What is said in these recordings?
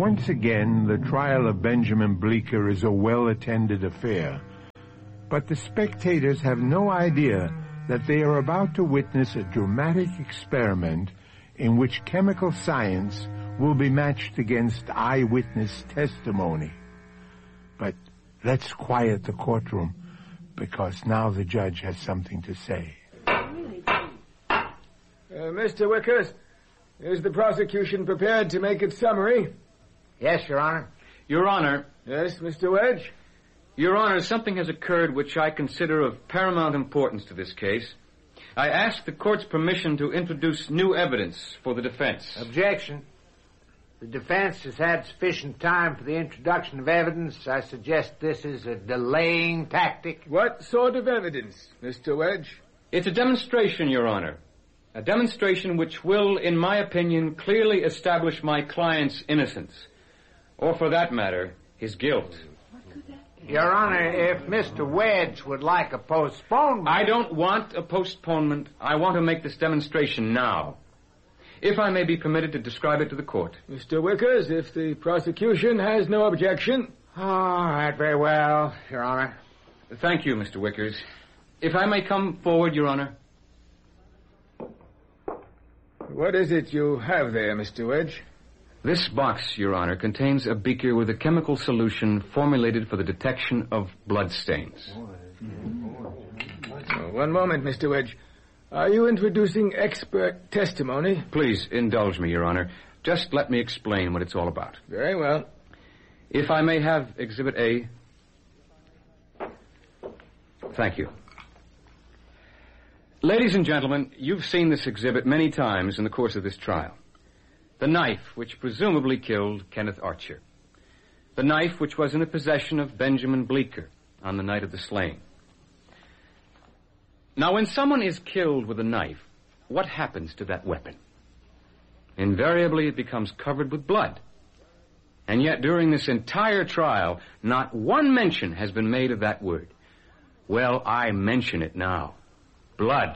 Once again, the trial of Benjamin Bleecker is a well-attended affair. But the spectators have no idea that they are about to witness a dramatic experiment in which chemical science will be matched against eyewitness testimony. But let's quiet the courtroom, because now the judge has something to say. Mr. Wickers, is the prosecution prepared to make its summary? Yes, Your Honor. Your Honor. Yes, Mr. Wedge? Your Honor, something has occurred which I consider of paramount importance to this case. I ask the court's permission to introduce new evidence for the defense. Objection. The defense has had sufficient time for the introduction of evidence. I suggest this is a delaying tactic. What sort of evidence, Mr. Wedge? It's a demonstration, Your Honor. A demonstration which will, in my opinion, clearly establish my client's innocence. Or, for that matter, his guilt. Your Honor, if Mr. Wedge would like a postponement... I don't want a postponement. I want to make this demonstration now. If I may be permitted to describe it to the court. Mr. Wickers, if the prosecution has no objection... All right, very well, Your Honor. Thank you, Mr. Wickers. If I may come forward, Your Honor. What is it you have there, Mr. Wedge? This box, Your Honor, contains a beaker with a chemical solution formulated for the detection of bloodstains. One moment, Mr. Wedge. Are you introducing expert testimony? Please indulge me, Your Honor. Just let me explain what it's all about. Very well. If I may have Exhibit A. Thank you. Ladies and gentlemen, you've seen this exhibit many times in the course of this trial. The knife which presumably killed Kenneth Archer. The knife which was in the possession of Benjamin Bleecker on the night of the slaying. Now, when someone is killed with a knife, what happens to that weapon? Invariably, it becomes covered with blood. And yet, during this entire trial, not one mention has been made of that word. Well, I mention it now. Blood.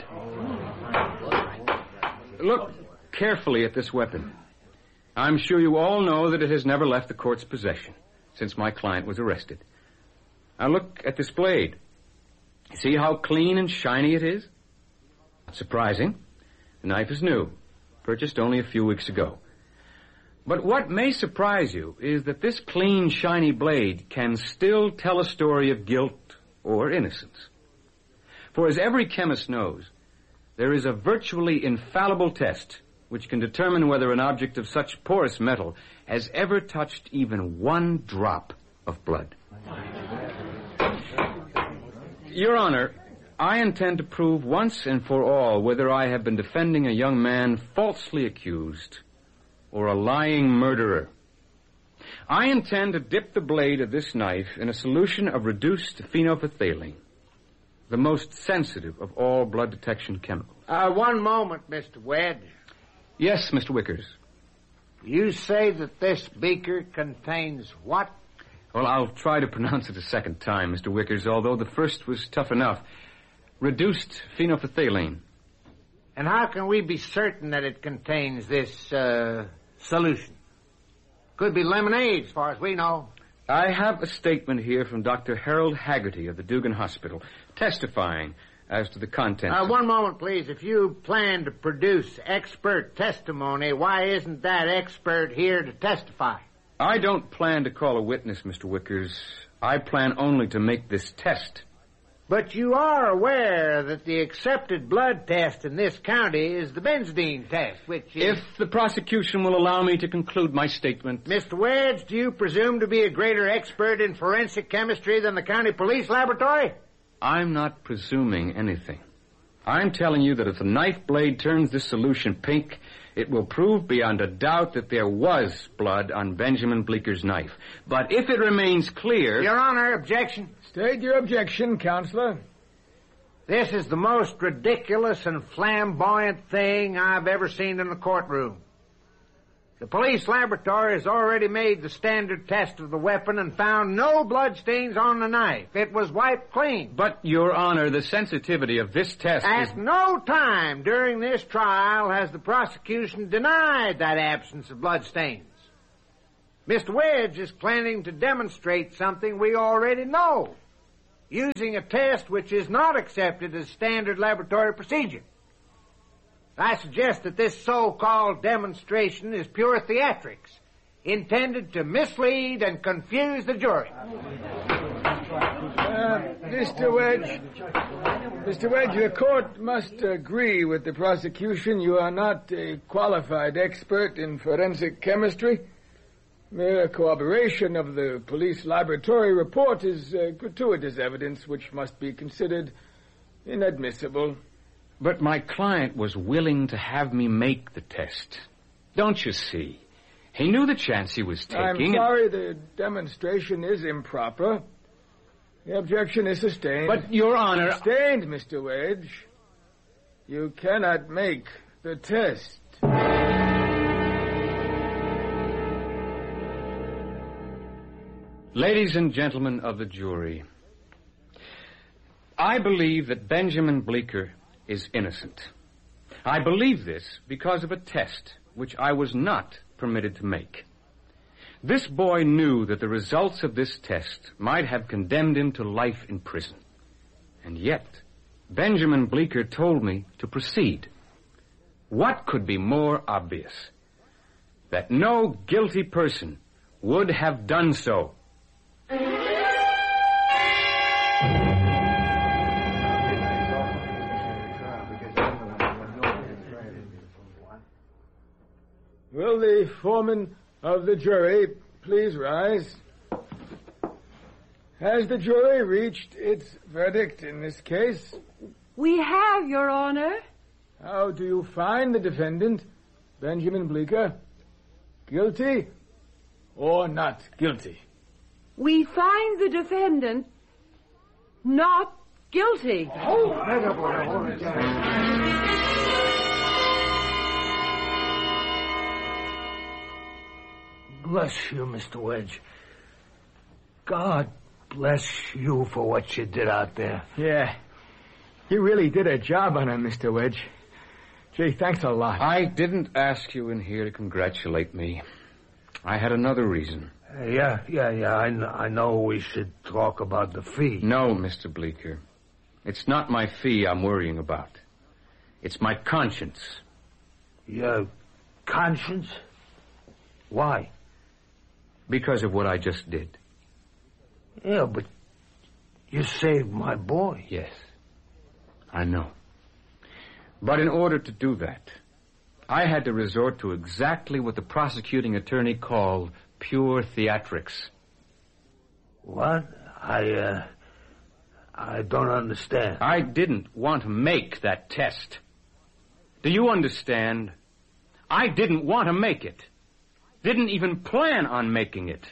Look carefully at this weapon. I'm sure you all know that it has never left the court's possession since my client was arrested. Now look at this blade. See how clean and shiny it is? Not surprising. The knife is new, purchased only a few weeks ago. But what may surprise you is that this clean, shiny blade can still tell a story of guilt or innocence. For as every chemist knows, there is a virtually infallible test which can determine whether an object of such porous metal has ever touched even one drop of blood. Your Honor, I intend to prove once and for all whether I have been defending a young man falsely accused or a lying murderer. I intend to dip the blade of this knife in a solution of reduced phenolphthalein, the most sensitive of all blood detection chemicals. One moment, Mr. Wedge. Yes, Mr. Wickers. You say that this beaker contains what? Well, I'll try to pronounce it a second time, Mr. Wickers, although the first was tough enough. Reduced phenolphthalein. And how can we be certain that it contains this solution? Could be lemonade, as far as we know. I have a statement here from Dr. Harold Haggerty of the Dugan Hospital, testifying as to the contents. One moment, please. If you plan to produce expert testimony, why isn't that expert here to testify? I don't plan to call a witness, Mr. Wickers. I plan only to make this test. But you are aware that the accepted blood test in this county is the benzidine test, which is... If the prosecution will allow me to conclude my statement... Mr. Wedge, do you presume to be a greater expert in forensic chemistry than the county police laboratory? I'm not presuming anything. I'm telling you that if the knife blade turns this solution pink, it will prove beyond a doubt that there was blood on Benjamin Bleeker's knife. But if it remains clear... Your Honor, objection. State your objection, Counselor. This is the most ridiculous and flamboyant thing I've ever seen in the courtroom. The police laboratory has already made the standard test of the weapon and found no bloodstains on the knife. It was wiped clean. But, Your Honor, the sensitivity of this test is... At no time during this trial has the prosecution denied that absence of bloodstains. Mr. Wedge is planning to demonstrate something we already know, using a test which is not accepted as standard laboratory procedure. I suggest that this so-called demonstration is pure theatrics, intended to mislead and confuse the jury. Mr. Wedge, the court must agree with the prosecution. You are not a qualified expert in forensic chemistry. Mere corroboration of the police laboratory report is gratuitous evidence which must be considered inadmissible. But my client was willing to have me make the test. Don't you see? He knew the chance he was taking. I'm sorry, the demonstration is improper. The objection is sustained. But, Your Honor... Sustained, Mr. Wedge. You cannot make the test. Ladies and gentlemen of the jury, I believe that Benjamin Bleeker is innocent. I believe this because of a test which I was not permitted to make. This boy knew that the results of this test might have condemned him to life in prison. And yet, Benjamin Bleeker told me to proceed. What could be more obvious? That no guilty person would have done so. Will the foreman of the jury please rise? Has the jury reached its verdict in this case? We have, Your Honor. How do you find the defendant, Benjamin Bleeker? Guilty or not guilty? We find the defendant not guilty. Bless you, Mr. Wedge. God bless you for what you did out there. Yeah. You really did a job on him, Mr. Wedge. Gee, thanks a lot. I didn't ask you in here to congratulate me. I had another reason. Yeah. I know we should talk about the fee. No, Mr. Bleeker. It's not my fee I'm worrying about. It's my conscience. Your conscience? Why? Because of what I just did. Yeah, but you saved my boy. Yes, I know. But in order to do that, I had to resort to exactly what the prosecuting attorney called pure theatrics. What? I don't understand. I didn't want to make that test. Do you understand? I didn't want to make it. Didn't even plan on making it.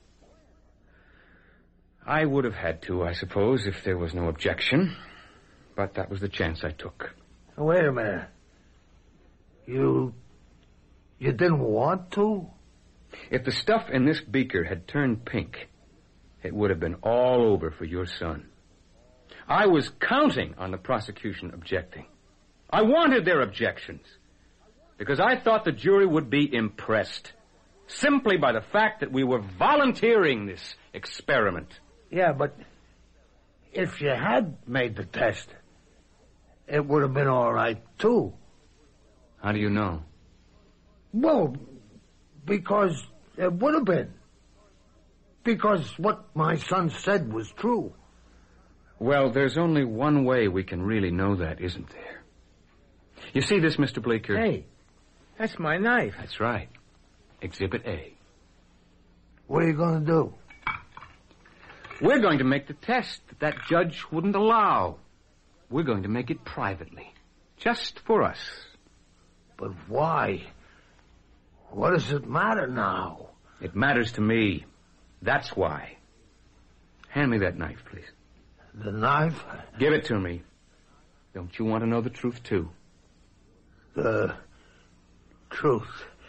I would have had to, I suppose, if there was no objection. But that was the chance I took. Wait a minute. You didn't want to? If the stuff in this beaker had turned pink, it would have been all over for your son. I was counting on the prosecution objecting. I wanted their objections, because I thought the jury would be impressed simply by the fact that we were volunteering this experiment. Yeah, but if you had made the test, it would have been all right, too. How do you know? Well, because it would have been. Because what my son said was true. Well, there's only one way we can really know that, isn't there? You see this, Mr. Bleeker? Hey, that's my knife. That's right. Exhibit A. What are you going to do? We're going to make the test that judge wouldn't allow. We're going to make it privately. Just for us. But why? What does it matter now? It matters to me. That's why. Hand me that knife, please. The knife? Give it to me. Don't you want to know the truth, too? The truth.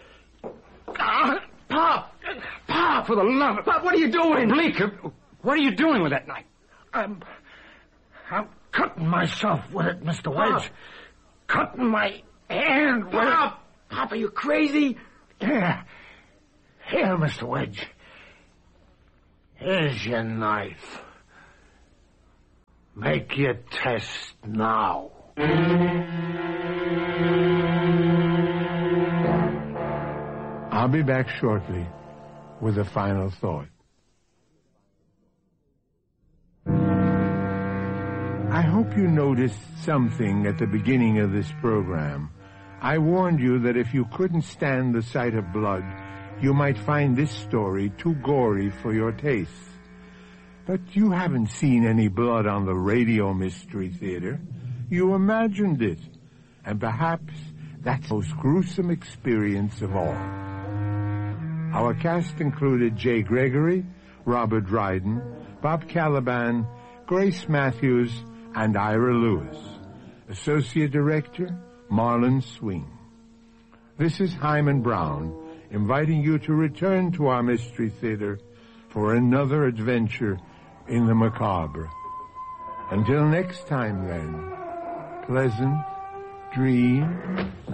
Pop! Pop, for the love of... Pop, what are you doing? Bleeker, what are you doing with that knife? I'm cutting myself with it, Mr. Wedge. Cutting my hand with it. Pop, are you crazy? Here, Mr. Wedge. Here's your knife. Make your test now. I'll be back shortly with a final thought. I hope you noticed something at the beginning of this program. I warned you that if you couldn't stand the sight of blood, you might find this story too gory for your tastes. But you haven't seen any blood on the Radio Mystery Theater. You imagined it. And perhaps that's the most gruesome experience of all. Our cast included Jay Gregory, Robert Dryden, Bob Caliban, Grace Matthews, and Ira Lewis. Associate Director, Marlon Swing. This is Hyman Brown, inviting you to return to our Mystery Theater for another adventure in the macabre. Until next time, then, pleasant dreams.